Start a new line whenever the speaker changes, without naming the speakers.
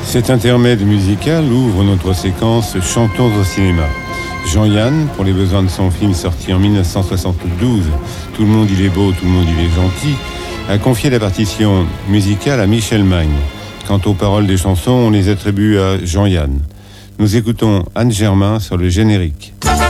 Cet intermède musical ouvre notre séquence Chantons au cinéma. Jean-Yann, pour les besoins de son film sorti en 1972, Tout le monde il est beau, tout le monde il est gentil, a confié la partition musicale à Michel Magne. Quant aux paroles des chansons, on les attribue à Jean-Yann. Nous écoutons Anne Germain sur le générique.